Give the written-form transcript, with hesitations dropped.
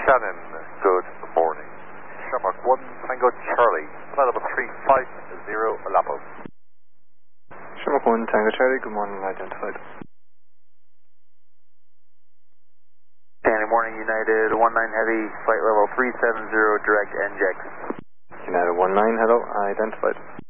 Shannon, good morning. Shamrock 1 Tango Charlie, flight level 350 Alapo. Shamrock 1 Tango Charlie, good morning, identified. Good morning, United 19 Heavy, flight level 370, direct NJAX. United 19, hello, identified.